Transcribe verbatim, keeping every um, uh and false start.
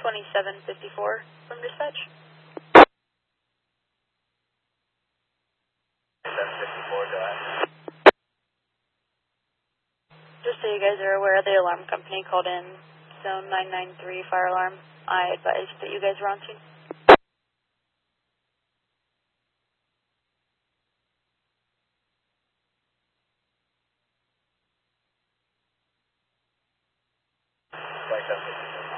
twenty-seven fifty-four from dispatch. twenty-seven fifty-four, go ahead. Just so you guys are aware, the alarm company called in zone nine nine three fire alarm. I advised that you guys were on scene. twenty-seven fifty-four.